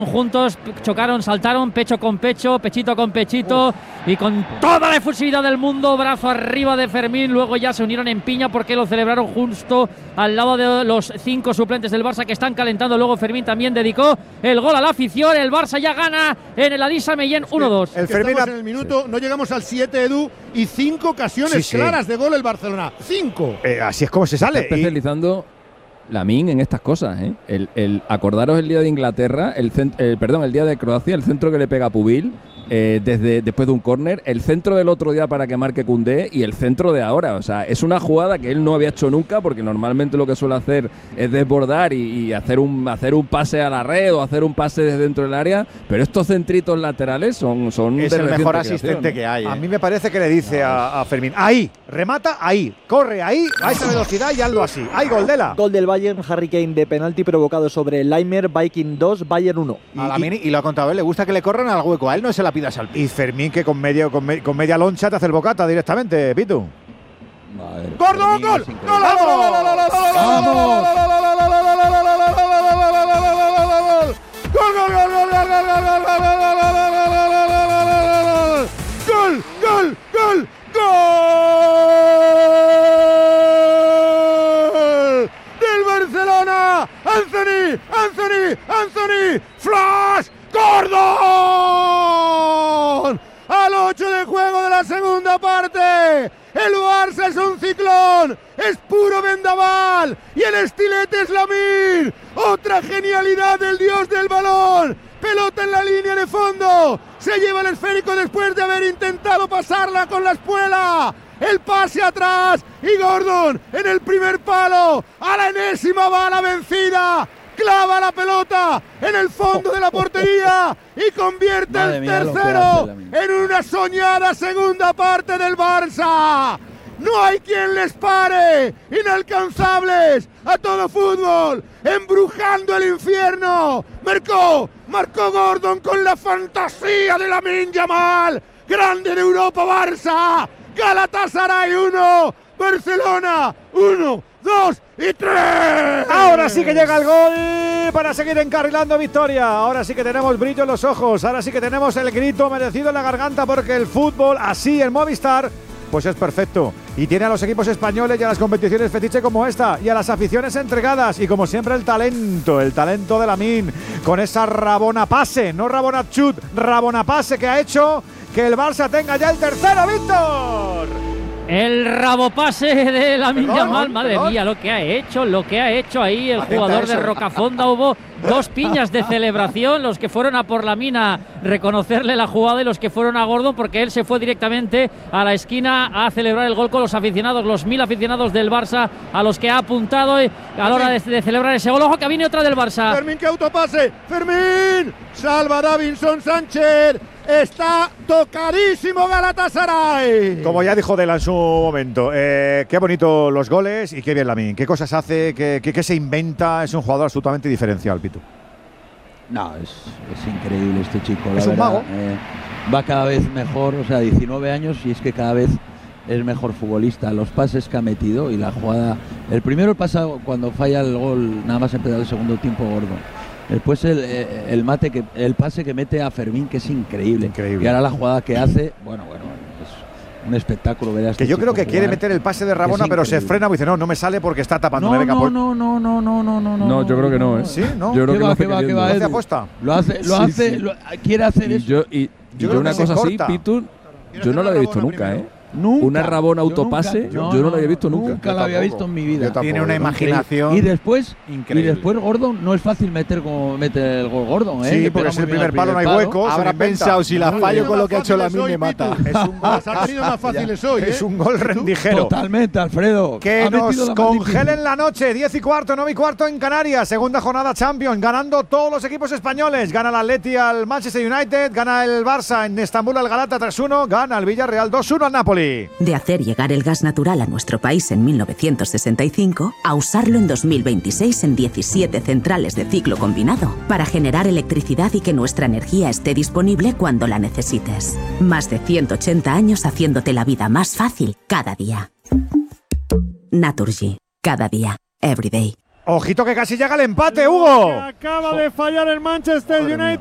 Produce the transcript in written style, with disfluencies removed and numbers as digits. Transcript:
juntos, chocaron, saltaron pecho con pecho, pechito con pechito y con toda la efusividad del mundo, brazo arriba de Fermín. Luego ya se unieron en piña porque lo celebraron justo al lado de los 5 suplentes del Barça que están calentando. Luego Fermín también dedicó el gol a la afición. El Barça ya gana en el Adisa Mellén 1-2. El Fermín en el minuto, no llegamos al 7, Edu, y 5 ocasiones claras de gol el Barcelona. 5. Así es como se sale. Está especializando Lamine en estas cosas, acordaros el día de Inglaterra, el día de Croacia, el centro que le pega a Pubil después de un córner, el centro del otro día para que marque Koundé y el centro de ahora. O sea, es una jugada que él no había hecho nunca, porque normalmente lo que suele hacer es desbordar y hacer un pase a la red o hacer un pase desde dentro del área, pero estos centritos laterales son es el mejor asistente que hay. A mí me parece que le dice a Fermín, ahí, remata ahí, corre ahí, a esa velocidad y hazlo así. ¡Ay, Goldela! Gol del Bayern, Harry Kane de penalti provocado sobre Leimer, Viking 2, Bayern 1. Y lo ha contado él, le gusta que le corran al hueco, a él no se la pidas al piso. Y Fermín, que con media loncha te hace el bocata directamente, Pitu. ¡Gordon, gol! ¡Gol! Anthony, Flash, Gordon, al 8 de juego de la segunda parte, el Barça es un ciclón, es puro vendaval, y el estilete es Lamine, otra genialidad del dios del balón, pelota en la línea de fondo, se lleva el esférico después de haber intentado pasarla con la espuela. El pase atrás y Gordon en el primer palo, a la enésima bala vencida, clava la pelota en el fondo de la portería y convierte el tercero en una soñada segunda parte del Barça. No hay quien les pare, inalcanzables a todo fútbol, embrujando el infierno. Marcó Gordon con la fantasía de Lamine Yamal, grande de Europa Barça. Galatasaray 1, Barcelona 1, 2 y 3. Ahora sí que llega el gol para seguir encarrilando victoria. Ahora sí que tenemos brillo en los ojos. Ahora sí que tenemos el grito merecido en la garganta, porque el fútbol así en Movistar pues es perfecto. Y tiene a los equipos españoles y a las competiciones fetiche como esta y a las aficiones entregadas. Y como siempre el talento de Lamine con esa rabona pase, no rabona chut, rabona pase que ha hecho que el Barça tenga ya el tercero, Víctor. El rabopase de Lamine Yamal, madre mía, lo que ha hecho ahí el jugador de Rocafonda. Hubo 2 piñas de celebración, los que fueron a por Lamine a reconocerle la jugada y los que fueron a Gordon, porque él se fue directamente a la esquina a celebrar el gol con los aficionados, los 1000 aficionados del Barça a los que ha apuntado a la hora de celebrar ese gol. Ojo que viene otra del Barça. Fermín, que autopase, Fermín, salva Davinson Sánchez. Está tocadísimo Galatasaray. Como ya dijo Dela en su momento, qué bonito los goles y qué bien Lamine. Qué cosas hace, qué se inventa. Es un jugador absolutamente diferencial, Pitu. No, es increíble este chico. Es un mago. Va cada vez mejor, o sea, 19 años y es que cada vez es mejor futbolista. Los pases que ha metido y la jugada. El primero pasa cuando falla el gol, nada más empezar el segundo tiempo, Gordon. Después el pase que mete a Fermín, que es increíble. Y ahora la jugada que hace, bueno, es un espectáculo ver a este que yo creo que jugar. quiere meter el pase de Rabona, pero se frena y dice, no me sale porque está tapando. No, No, yo creo que no, ¿eh? ¿Sí? ¿No? Yo creo que lo hace aposta. Quiere hacer eso. Yo una cosa así, Pitu, yo no lo había visto nunca, ¿eh? Nunca. Una rabona autopase, yo no lo había visto nunca. Nunca la había visto en mi vida. Tiene una imaginación y después increíble. Y después Gordon, no es fácil meter como mete el gol Gordon, Sí, porque es el primer palo, no hay hueco. Habrá pensado, si la fallo con lo que ha hecho Lamine me mata. Es un gol, ha tenido más fáciles hoy. Es un gol rendijero. Totalmente, Alfredo. Que nos congelen la noche, 10:15, 9:15 en Canarias. Segunda jornada Champions, ganando todos los equipos españoles. Gana el Atleti al Manchester United, gana el Barça en Estambul al Galata 3-1, gana el Villarreal 2-1 al Napoli. De hacer llegar el gas natural a nuestro país en 1965 a usarlo en 2026 en 17 centrales de ciclo combinado para generar electricidad y que nuestra energía esté disponible cuando la necesites. Más de 180 años haciéndote la vida más fácil cada día. Naturgy. Cada día. Every day. Ojito que casi llega el empate, Hugo. Acaba de fallar el Manchester United.